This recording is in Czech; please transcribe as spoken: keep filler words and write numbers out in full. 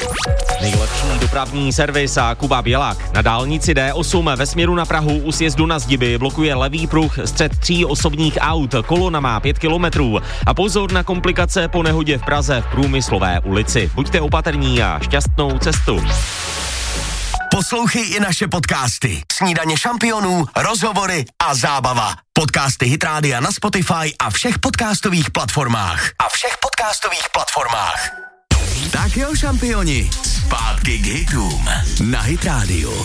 Nejlepší dopravní servis a Kuba Bělák. Na dálnici D osm ve směru na Prahu u sjezdu na Zdiby blokuje levý pruh střed tří osobních aut. Kolona má pět kilometrů. A pozor na komplikace po nehodě v Praze v Průmyslové ulici. Buďte opatrní a šťastnou cestu. Poslouchej i naše podcasty. Snídaně šampionů, rozhovory a zábava. Podcasty Hit Rádia na Spotify a všech podcastových platformách. A všech podcastových platformách. Tak jo, šampioni, zpátky k hitům na Hit Rádiu.